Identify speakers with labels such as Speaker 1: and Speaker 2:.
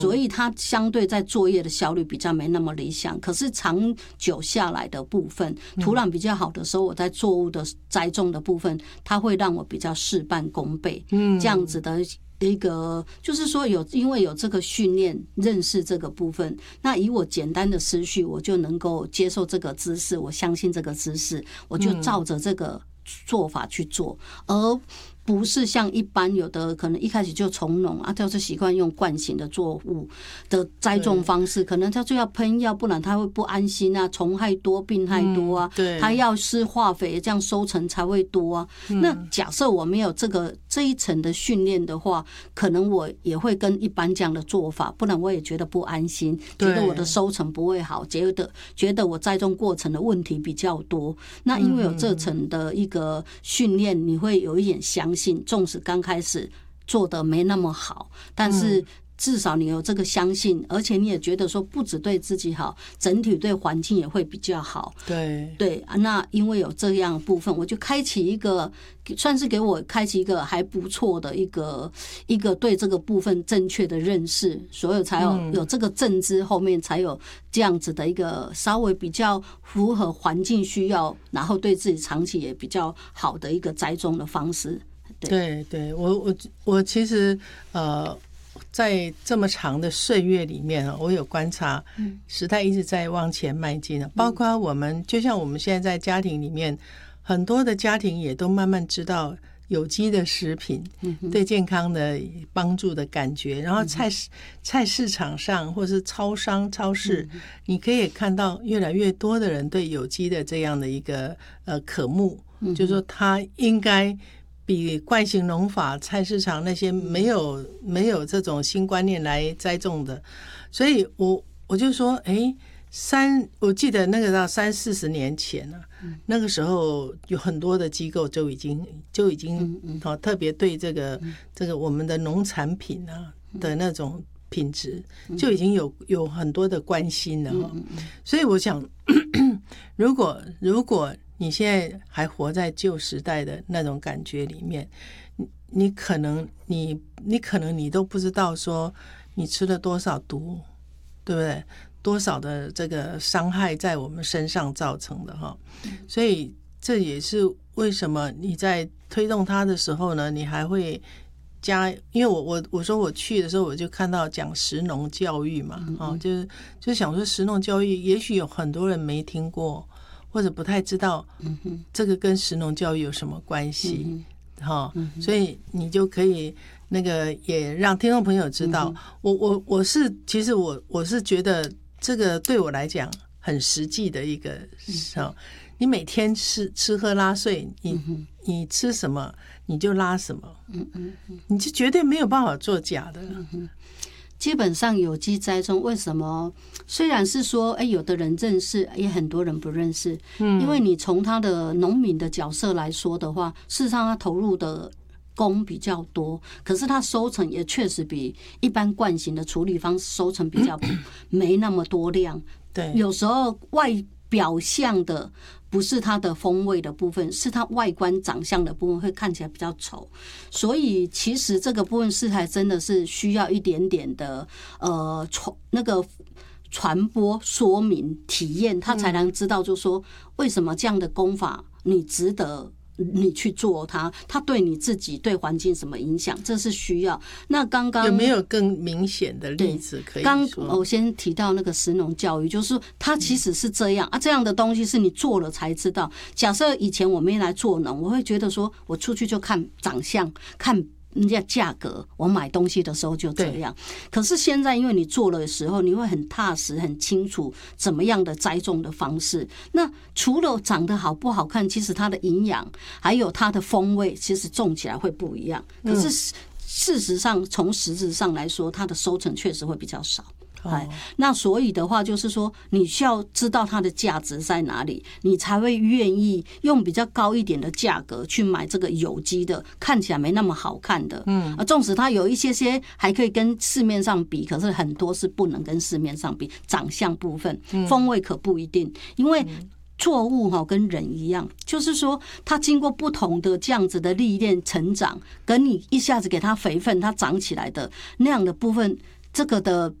Speaker 1: 所以它相对在作业的效率比较没那么理想。可是长久下来的部分，土壤比较好的时候，我在作物的栽种的部分，它会让我比较事半功倍，这样子的一个，就是说因为有这个训练，认识这个部分，那以我简单的思绪，我就能够接受这个知识，我相信这个知识，我就照着这个做法去做，而不是像一般有的可能一开始就从农啊，就是习惯用惯性的作物的栽种方式，可能他就要喷药，不然他会不安心啊，虫害多，病害多啊，他要施化肥，这样收成才会多啊。那假设我没有这一层的训练的话，可能我也会跟一般这样的做法，不然我也觉得不安心，觉得我的收成不会好，觉得我栽种过程的问题比较多。那因为有这层的一个训练，你会有一点相信，纵使刚开始做的没那么好，但是至少你有这个相信，而且你也觉得说不只对自己好，整体对环境也会比较好。对，那因为有这样的部分，我就开启一个，算是给我开启一个还不错的一个对这个部分正确的认识，所以才有这个正知，后面才有这样子的一个稍微比较符合环境需要，然后对自己长期也比较好的一个栽种的方式。
Speaker 2: 对，我其实在这么长的岁月里面，我有观察时代一直在往前迈进，包括我们就像我们现在在家庭里面，很多的家庭也都慢慢知道有机的食品对健康的帮助的感觉，然后菜市场上或是超市，你可以看到越来越多的人对有机的这样的一个渴慕，就是说它应该比惯性农法菜市场那些没有这种新观念来栽种的。所以我就说我记得那个到30-40年前那个时候有很多的机构就已经特别对这个我们的农产品的那种品质就已经有很多的关心了所以我想如果你现在还活在旧时代的那种感觉里面，你可能你都不知道说你吃了多少毒，对不对？多少的这个伤害在我们身上造成的所以这也是为什么你在推动它的时候呢，你还会加，因为我说我去的时候我就看到讲食农教育嘛就想说食农教育也许有很多人没听过或者不太知道这个跟食农教育有什么关系所以你就可以那个也让听众朋友知道其实我是觉得这个对我来讲很实际的一个你每天吃喝拉睡你吃什么你就拉什么你就绝对没有办法做假的
Speaker 1: 基本上有机栽种为什么虽然是说有的人认识也很多人不认识因为你从他的农民的角色来说的话，事实上他投入的工比较多，可是它收成也确实比一般惯性的处理方式收成比较没那么多量。
Speaker 2: 对，
Speaker 1: 有时候外表象的不是它的风味的部分，是它外观长相的部分会看起来比较丑，所以其实这个部分是还真的是需要一点点的那个传播说明体验，他才能知道就是说为什么这样的工法你值得你去做它对你自己对环境什么影响，这是需要。那刚刚
Speaker 2: 有没有更明显的例子可以说？
Speaker 1: 刚我先提到那个食农教育，就是它其实是这样这样的东西是你做了才知道。假设以前我没来做农，我会觉得说我出去就看长相看人家价格，我买东西的时候就这样。可是现在因为你做了的时候，你会很踏实很清楚怎么样的栽种的方式。那除了长得好不好看，其实它的营养还有它的风味其实种起来会不一样。可是事实上从实质上来说，它的收成确实会比较少。那所以的话就是说你需要知道它的价值在哪里，你才会愿意用比较高一点的价格去买这个有机的看起来没那么好看的纵使它有一些还可以跟市面上比，可是很多是不能跟市面上比，长相部分风味可不一定。因为作物跟人一样，就是说它经过不同的这样子的历练成长，跟你一下子给它肥分它长起来的那样的部分这个的